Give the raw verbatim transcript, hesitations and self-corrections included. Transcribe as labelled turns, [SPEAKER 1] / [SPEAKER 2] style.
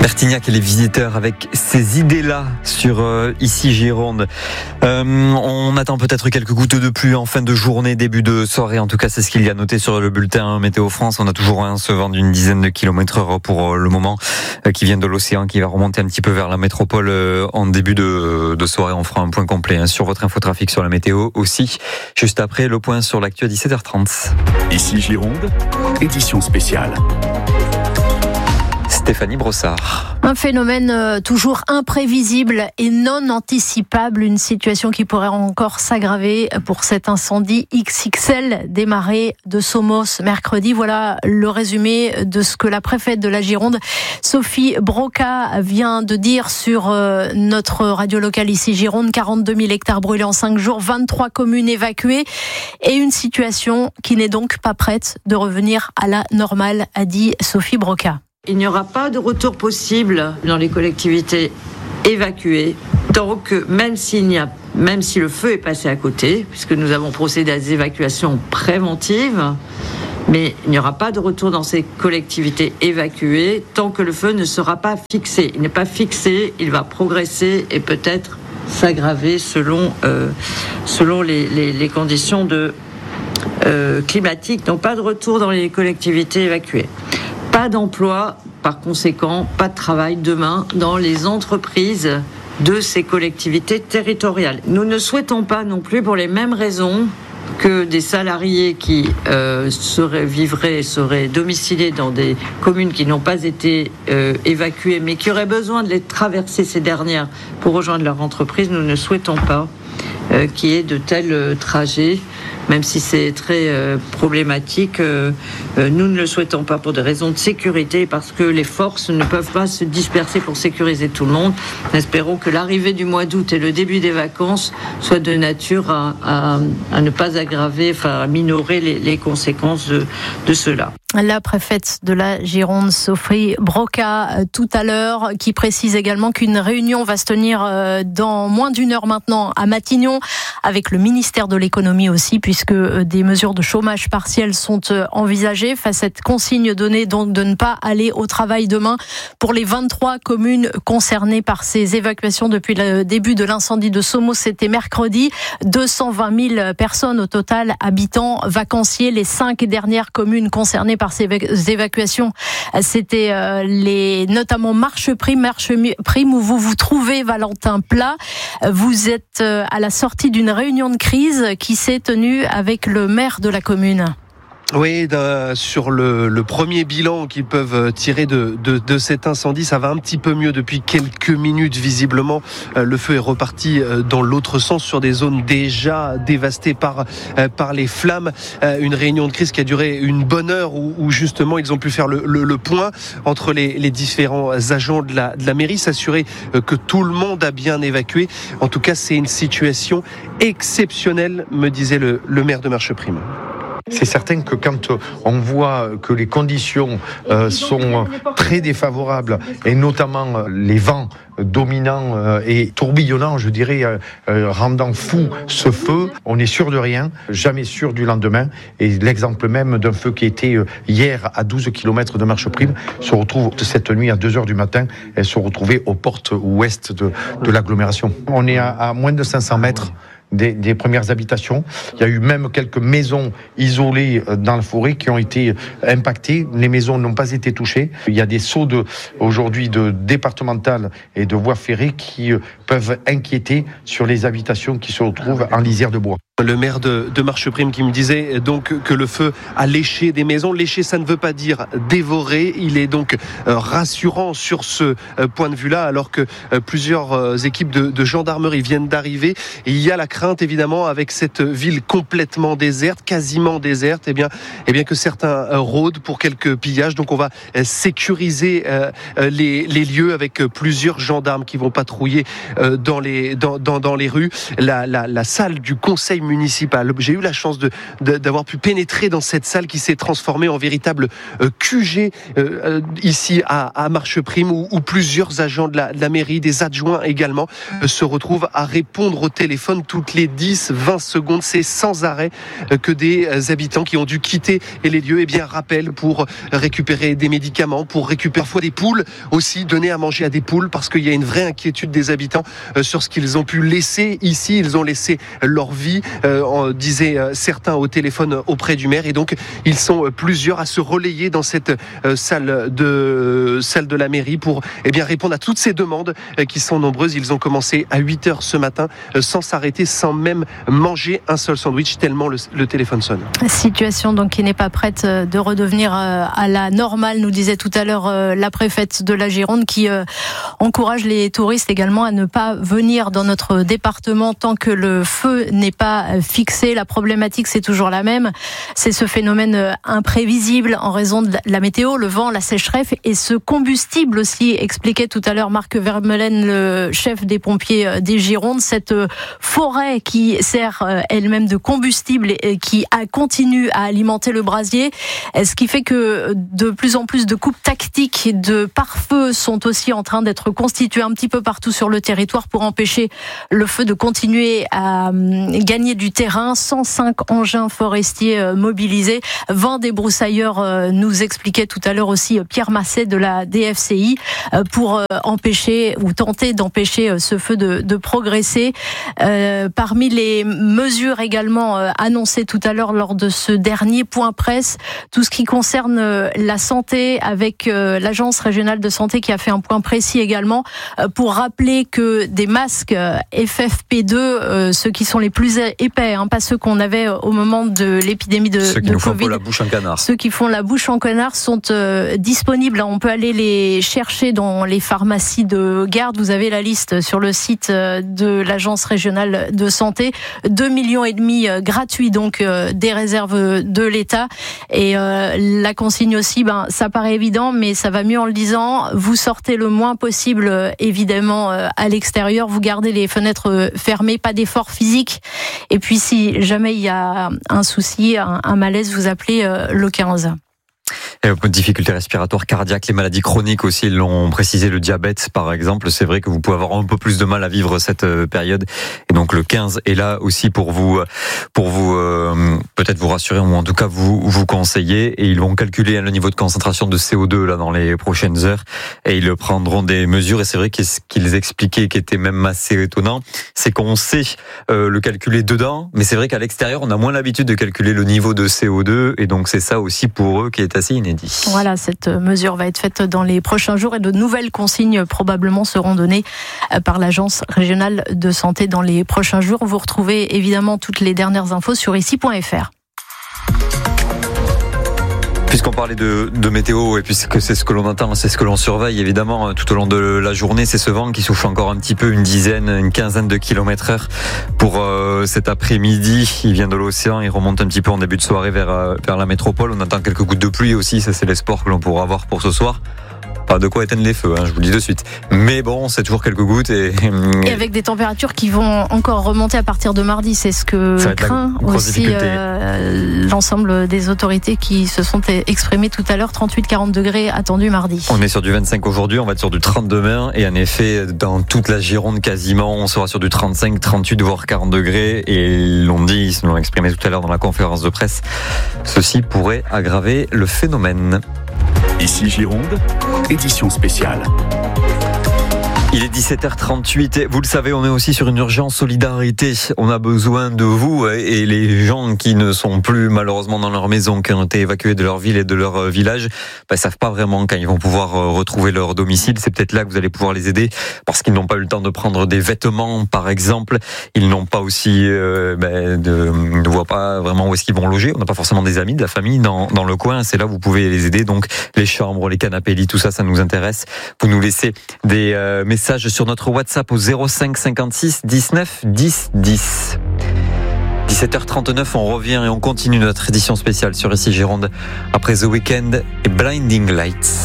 [SPEAKER 1] Bertignac et les visiteurs avec ces idées-là sur euh, ici Gironde. Euh, on attend peut-être quelques gouttes de pluie en fin de journée, début de soirée. En tout cas, c'est ce qu'il y a noté sur le bulletin Météo France. On a toujours un ce vent d'une dizaine de kilomètres heure pour le moment euh, qui vient de l'océan, qui va remonter un petit peu vers la métropole euh, en début de, de soirée. On fera un point complet hein, sur votre infotrafic sur la météo aussi. Juste après, le point sur l'actu à dix-sept heures trente.
[SPEAKER 2] Ici Gironde, édition spéciale.
[SPEAKER 1] Stéphanie Brossard.
[SPEAKER 3] Un phénomène euh, toujours imprévisible et non anticipable, une situation qui pourrait encore s'aggraver pour cet incendie X X L démarré de Somos mercredi. Voilà le résumé de ce que la préfète de la Gironde, Sophie Broca, vient de dire sur euh, notre radio locale ici Gironde. quarante-deux mille hectares brûlés en cinq jours, vingt-trois communes évacuées et une situation qui n'est donc pas prête de revenir à la normale, a dit Sophie Broca.
[SPEAKER 4] Il n'y aura pas de retour possible dans les collectivités évacuées tant que, même s'il n'y a, même si le feu est passé à côté, puisque nous avons procédé à des évacuations préventives, mais il n'y aura pas de retour dans ces collectivités évacuées tant que le feu ne sera pas fixé. Il n'est pas fixé, il va progresser et peut-être s'aggraver selon, euh, selon les, les, les conditions de, euh, climatiques. Donc pas de retour dans les collectivités évacuées. Pas d'emploi, par conséquent, pas de travail demain dans les entreprises de ces collectivités territoriales. Nous ne souhaitons pas non plus, pour les mêmes raisons, que des salariés qui euh, seraient, vivraient, seraient domiciliés dans des communes qui n'ont pas été euh, évacuées, mais qui auraient besoin de les traverser ces dernières pour rejoindre leur entreprise. Nous ne souhaitons pas euh, qu'il y ait de tels euh, trajets. Même si c'est très euh, problématique, euh, euh, nous ne le souhaitons pas pour des raisons de sécurité, parce que les forces ne peuvent pas se disperser pour sécuriser tout le monde. Espérons que l'arrivée du mois d'août et le début des vacances soient de nature à, à, à ne pas aggraver, enfin à minorer les, les conséquences de, de cela.
[SPEAKER 3] La préfète de la Gironde, Sophie Broca, tout à l'heure, qui précise également qu'une réunion va se tenir dans moins d'une heure maintenant à Matignon, avec le ministère de l'économie aussi, puisque des mesures de chômage partiel sont envisagées face à cette consigne donnée donc de ne pas aller au travail demain pour les vingt-trois communes concernées par ces évacuations depuis le début de l'incendie de Somos. C'était mercredi. deux cent vingt mille personnes au total, habitants, vacanciers, les cinq dernières communes concernées par ces évacuations, c'était euh, les notamment Marche Prime, Marche Prime où vous vous trouvez, Valentin Plat. Vous êtes euh, à la sortie d'une réunion de crise qui s'est tenue avec le maire de la commune.
[SPEAKER 5] Oui, sur le, le premier bilan qu'ils peuvent tirer de, de, de cet incendie, ça va un petit peu mieux depuis quelques minutes visiblement. Le feu est reparti dans l'autre sens sur des zones déjà dévastées par, par les flammes. Une réunion de crise qui a duré une bonne heure où, où justement ils ont pu faire le, le, le point entre les, les différents agents de la, de la mairie, s'assurer que tout le monde a bien évacué. En tout cas, c'est une situation exceptionnelle, me disait le, le maire de Marcheprime.
[SPEAKER 6] C'est certain que quand on voit que les conditions euh, sont très défavorables, et notamment les vents dominants et tourbillonnants, je dirais, euh, rendant fou ce feu, on n'est sûr de rien, jamais sûr du lendemain. Et l'exemple même d'un feu qui était hier à douze kilomètres de Marcheprime se retrouve cette nuit à deux heures du matin, elle se retrouvait aux portes ouest de, de l'agglomération. On est à, à moins de cinq cents mètres. Des, des premières habitations. Il y a eu même quelques maisons isolées dans la forêt qui ont été impactées. Les maisons n'ont pas été touchées. Il y a des sauts de, aujourd'hui de départementales et de voies ferrées qui peuvent inquiéter sur les habitations qui se retrouvent en lisière de bois.
[SPEAKER 5] Le maire de, de Marcheprime qui me disait donc que le feu a léché des maisons. Lécher, ça ne veut pas dire dévorer. Il est donc rassurant sur ce point de vue-là, alors que plusieurs équipes de, de gendarmerie viennent d'arriver. Et il y a la crainte, évidemment, avec cette ville complètement déserte, quasiment déserte, eh bien, eh bien que certains rôdent pour quelques pillages. Donc on va sécuriser les, les lieux avec plusieurs gendarmes qui vont patrouiller dans les, dans, dans, dans les rues. La, la, la salle du conseil municipal. J'ai eu la chance de, de, d'avoir pu pénétrer dans cette salle qui s'est transformée en véritable euh, Q G euh, ici à, à Marcheprime, où, où plusieurs agents de la, de la mairie, des adjoints également, euh, se retrouvent à répondre au téléphone toutes toutes les dix à vingt secondes. C'est sans arrêt que des habitants qui ont dû quitter les lieux eh bien, rappellent pour récupérer des médicaments, pour récupérer parfois des poules aussi, donner à manger à des poules, parce qu'il y a une vraie inquiétude des habitants sur ce qu'ils ont pu laisser ici. Ils ont laissé leur vie, euh, disaient certains au téléphone auprès du maire, et donc ils sont plusieurs à se relayer dans cette euh, salle de salle de la mairie pour eh bien répondre à toutes ces demandes euh, qui sont nombreuses. Ils ont commencé à huit heures ce matin euh, sans s'arrêter, sans même manger un seul sandwich, tellement le, le téléphone sonne.
[SPEAKER 3] Situation donc qui n'est pas prête de redevenir euh, à la normale, nous disait tout à l'heure euh, la préfète de la Gironde, qui euh, encourage les touristes également à ne pas venir dans notre département tant que le feu n'est pas fixé. La problématique, c'est toujours la même, c'est ce phénomène imprévisible en raison de la météo, le vent, la sécheresse et ce combustible aussi, expliquait tout à l'heure Marc Vermeulen, le chef des pompiers des Girondes, cette forêt qui sert elle-même de combustible et qui continue à alimenter le brasier, ce qui fait que de plus en plus de coupes tactiques de pare-feu sont aussi en train d'être constituées un petit peu partout sur le territoire pour empêcher le feu de continuer à gagner du terrain. cent cinq engins forestiers mobilisés, vingt débroussailleurs, nous expliquait tout à l'heure aussi Pierre Masset de la D F C I, pour empêcher ou tenter d'empêcher ce feu de, de progresser. Euh, parmi les mesures également annoncées tout à l'heure lors de ce dernier point presse, tout ce qui concerne la santé, avec l'Agence régionale de santé qui a fait un point précis également pour rappeler que des masques F F P deux, ceux qui sont les plus épais, hein, pas ceux qu'on avait au moment de l'épidémie de,
[SPEAKER 1] ceux qui
[SPEAKER 3] de
[SPEAKER 1] nous
[SPEAKER 3] Covid.
[SPEAKER 1] font la bouche en canard.
[SPEAKER 3] Ceux qui font la bouche en canard sont euh, disponibles. On peut aller les chercher dans les pharmacies de garde. Vous avez la liste sur le site de l'Agence régionale de santé. Deux millions et demi gratuits, donc euh, des réserves de l'État. Et euh, la consigne aussi, ben ça paraît évident, mais ça va mieux en le disant. Vous sortez le moins possible, évidemment, euh, à l'extérieur. Vous gardez les fenêtres fermées, pas d'effort physique. Et puis si jamais il y a un souci, un, un malaise, vous appelez euh, le quinze.
[SPEAKER 1] Et beaucoup de difficultés respiratoires, cardiaques, les maladies chroniques aussi, ils l'ont précisé, le diabète par exemple. C'est vrai que vous pouvez avoir un peu plus de mal à vivre cette période. Et donc le quinze est là aussi pour vous, pour vous euh, peut-être vous rassurer ou en tout cas vous vous conseiller. Et ils vont calculer le niveau de concentration de C O deux là dans les prochaines heures et ils prendront des mesures. Et c'est vrai que ce qu'ils expliquaient, qui était même assez étonnant, c'est qu'on sait euh, le calculer dedans, mais c'est vrai qu'à l'extérieur on a moins l'habitude de calculer le niveau de C O deux et donc c'est ça aussi pour eux qui est assez inédit.
[SPEAKER 3] Voilà, cette mesure va être faite dans les prochains jours et de nouvelles consignes probablement seront données par l'Agence régionale de santé dans les prochains jours. Vous retrouvez évidemment toutes les dernières infos sur ici point F R.
[SPEAKER 1] Puisqu'on parlait de, de météo et puisque c'est ce que l'on entend, c'est ce que l'on surveille évidemment tout au long de la journée, c'est ce vent qui souffle encore un petit peu, une dizaine, une quinzaine de kilomètres heure pour euh, cet après-midi. Il vient de l'océan, il remonte un petit peu en début de soirée vers, euh, vers la métropole. On attend quelques gouttes de pluie aussi, ça c'est l'espoir que l'on pourra avoir pour ce soir. Pas de quoi éteindre les feux, hein, je vous le dis de suite. Mais bon, c'est toujours quelques gouttes. Et,
[SPEAKER 3] et avec des températures qui vont encore remonter à partir de mardi, c'est ce que craint aussi euh, l'ensemble des autorités qui se sont exprimées tout à l'heure. trente-huit à quarante degrés attendus mardi.
[SPEAKER 1] On est sur du vingt-cinq aujourd'hui, on va être sur du trente demain. Et en effet, dans toute la Gironde quasiment, on sera sur du trente-cinq, trente-huit, voire quarante degrés. Et ils l'ont dit, ils se l'ont exprimé tout à l'heure dans la conférence de presse. Ceci pourrait aggraver le phénomène.
[SPEAKER 2] Ici Gironde, édition spéciale.
[SPEAKER 1] Il est dix-sept heures trente-huit et vous le savez, on est aussi sur une urgence solidarité. On a besoin de vous et les gens qui ne sont plus malheureusement dans leur maison, qui ont été évacués de leur ville et de leur village, ben, savent pas vraiment quand ils vont pouvoir retrouver leur domicile. C'est peut-être là que vous allez pouvoir les aider parce qu'ils n'ont pas eu le temps de prendre des vêtements, par exemple. Ils n'ont pas aussi, euh, ben, de, ne voient pas vraiment où est-ce qu'ils vont loger. On n'a pas forcément des amis, de la famille dans, dans le coin. C'est là où vous pouvez les aider. Donc les chambres, les canapés, lits, tout ça, ça nous intéresse. Vous nous laissez des euh, messages sur notre WhatsApp au zéro cinq cinquante-six dix-neuf dix dix. dix-sept heures trente-neuf, on revient et on continue notre édition spéciale sur Ici Gironde après The Weeknd et Blinding Lights.